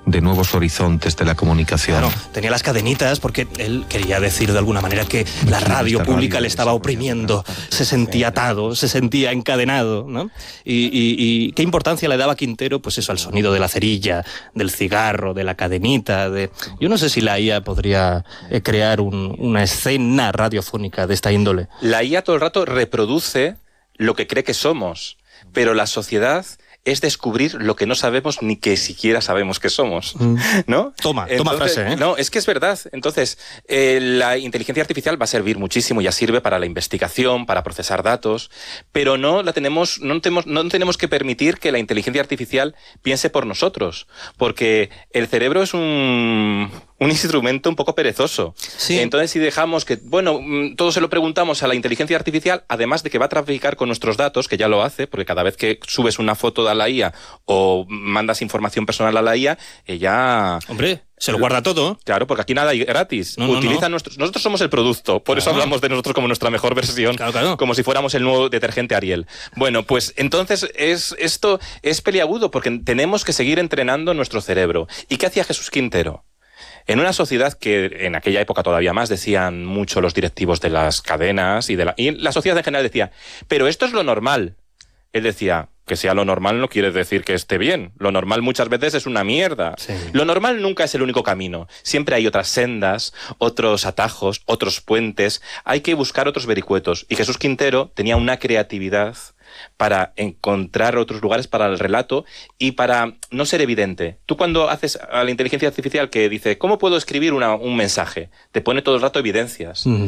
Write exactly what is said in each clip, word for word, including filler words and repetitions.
de nuevos horizontes de la comunicación. Claro, tenía las cadenitas porque él quería decir de alguna manera que la radio pública le estaba oprimiendo, se sentía atado, se sentía encadenado, ¿no? Y, y, y qué importancia le daba Quintero, pues eso, al sonido de la cerilla, del cigarro, de la cadenita, de... Yo no sé si la I A podría eh, crear un, una escena radiofónica de esta índole. La I A todo el rato reproduce lo que cree que somos, pero la sociedad es descubrir lo que no sabemos ni que siquiera sabemos que somos, ¿no? Toma, Entonces, toma frase, ¿eh? No, es que es verdad. Entonces, eh, la inteligencia artificial va a servir muchísimo, ya sirve para la investigación, para procesar datos, pero no la tenemos, no tenemos, no tenemos que permitir que la inteligencia artificial piense por nosotros, porque el cerebro es un... un instrumento un poco perezoso. Sí. Entonces, si dejamos que, bueno, todo se lo preguntamos a la inteligencia artificial, además de que va a traficar con nuestros datos, que ya lo hace, porque cada vez que subes una foto a la I A o mandas información personal a la I A, ella... Hombre, se lo guarda todo. Claro, porque aquí nada hay gratis. No, no, Utiliza no. Nuestros... Nosotros somos el producto, por claro. eso hablamos de nosotros como nuestra mejor versión, claro, claro. como si fuéramos el nuevo detergente Ariel. Bueno, pues entonces es, esto es peliagudo, porque tenemos que seguir entrenando nuestro cerebro. ¿Y qué hacía Jesús Quintero? En una sociedad que en aquella época todavía más decían mucho los directivos de las cadenas y de la, y la sociedad en general decía, pero esto es lo normal. Él decía, que sea lo normal no quiere decir que esté bien. Lo normal muchas veces es una mierda. Sí. Lo normal nunca es el único camino. Siempre hay otras sendas, otros atajos, otros puentes. Hay que buscar otros vericuetos. Y Jesús Quintero tenía una creatividad para encontrar otros lugares para el relato y para no ser evidente. Tú cuando haces a la inteligencia artificial que dice, ¿cómo puedo escribir una, un mensaje? Te pone todo el rato evidencias. Uh-huh.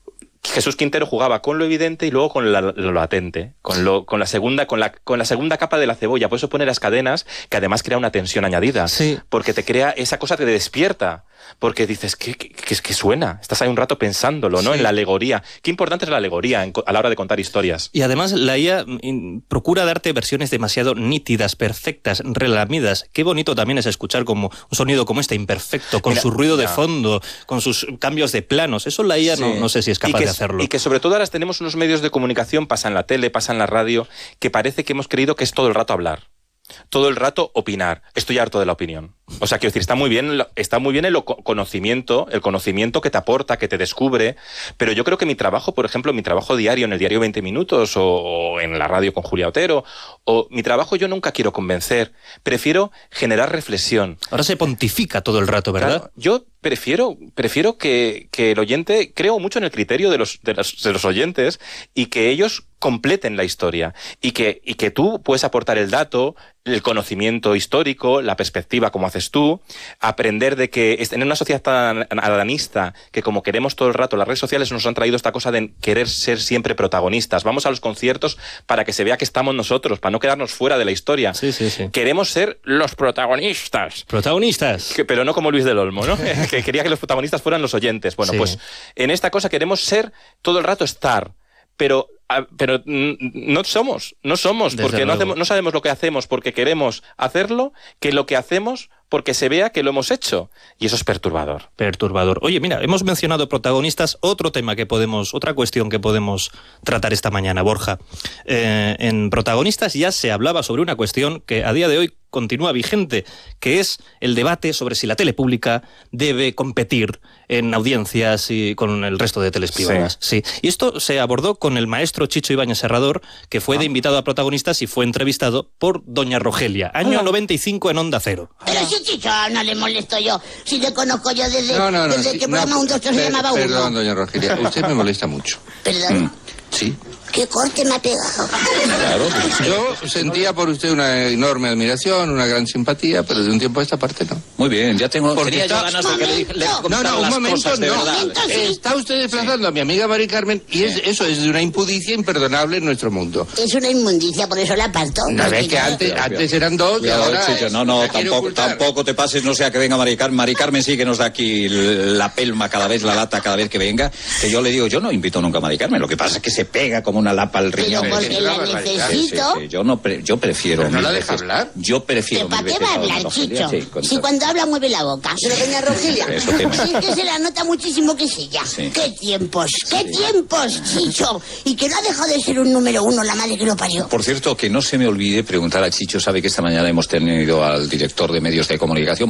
Jesús Quintero jugaba con lo evidente y luego con la, lo latente, con, lo, con, la segunda, con, la, con la segunda capa de la cebolla. Por eso pone las cadenas, que además crea una tensión añadida. Sí. Porque te crea esa cosa que te despierta. Porque dices, ¿qué, qué, qué, qué suena? Estás ahí un rato pensándolo, ¿no? Sí. En la alegoría. Qué importante es la alegoría en, a la hora de contar historias. Y además la I A in, procura darte versiones demasiado nítidas, perfectas, relamidas. Qué bonito también es escuchar como un sonido como este, imperfecto, con Mira, su ruido no. de fondo, con sus cambios de planos. Eso la I A sí. no, no sé si es capaz que, de hacerlo. Y que sobre todo ahora tenemos unos medios de comunicación, pasa en la tele, pasa en la radio, que parece que hemos creído que es todo el rato hablar. Todo el rato opinar. Estoy harto de la opinión. O sea, quiero decir, está muy bien, está muy bien el conocimiento, el conocimiento que te aporta, que te descubre, pero yo creo que mi trabajo, por ejemplo, mi trabajo diario en el diario veinte minutos o, o en la radio con Julia Otero, o mi trabajo yo nunca quiero convencer, prefiero generar reflexión. Ahora se pontifica todo el rato, ¿verdad? Claro, yo prefiero, prefiero que, que el oyente, creo mucho en el criterio de los, de los, de los oyentes y que ellos completen la historia y que, y que tú puedes aportar el dato, el conocimiento histórico, la perspectiva como haces tú, aprender de que en una sociedad tan adanista que como queremos todo el rato, las redes sociales nos han traído esta cosa de querer ser siempre protagonistas. Vamos a los conciertos para que se vea que estamos nosotros, para no quedarnos fuera de la historia. Sí, sí, sí. Queremos ser los protagonistas. Protagonistas. Que, pero no como Luis del Olmo, ¿no? Que quería que los protagonistas fueran los oyentes. Bueno, sí. Pues en esta cosa queremos ser todo el rato estar, pero... pero no somos, no somos, Desde porque no, hacemos, no sabemos lo que hacemos porque queremos hacerlo, que lo que hacemos porque se vea que lo hemos hecho. Y eso es perturbador. Perturbador. Oye, mira, hemos mencionado protagonistas, otro tema que podemos, otra cuestión que podemos tratar esta mañana, Borja. Eh, en protagonistas ya se hablaba sobre una cuestión que a día de hoy continúa vigente, que es el debate sobre si la tele pública debe competir en audiencias y con el resto de teles privadas. Sí. sí. Y esto se abordó con el maestro Chicho Ibáñez Serrador, que fue ah. de invitado a protagonistas y fue entrevistado por doña Rogelia, año ah. noventa y cinco en Onda Cero. Pero si Chicho no le molesto yo, si le conozco yo desde, no, no, no, desde sí, que no, programa un doctor se llamaba uno. Perdón, doña Rogelia, usted me molesta mucho. ¿Perdón? Mm, sí. ¿Qué corte me ha pegado? Claro, yo sentía por usted una enorme admiración, una gran simpatía, pero de un tiempo a esta parte no. Muy bien, ya tengo... Porque está... ganas de que le, le no, no, un momento, no. Momento, sí. Está usted desplazando sí. a mi amiga Mari Carmen y es, eso es de una impudicia imperdonable en nuestro mundo. Es una inmundicia, por eso la aparto. No ves que antes, antes eran dos y ahora... Chicho, no, no, tampoco, tampoco te pases, no sea que venga Mari Carmen. Mari Carmen sí que nos da aquí la pelma cada vez, la lata cada vez que venga. Que yo le digo, yo no invito nunca a Mari Carmen, lo que pasa es que se pega como una lapa al riñón. Porque la necesito. Sí, sí, sí. Yo, no pre yo prefiero... ¿No la deja hablar? Yo prefiero... ¿Para qué va a hablar, Chicho? Sí, si cuando habla mueve la boca. Pero doña Rogelia, si es que se la nota muchísimo que sí ya. Sí. ¡Qué tiempos! ¡Qué sí. tiempos, Chicho! Y que no ha dejado de ser un número uno, la madre que lo parió. Por cierto, que no se me olvide preguntar a Chicho, sabe que esta mañana hemos tenido al director de medios de comunicación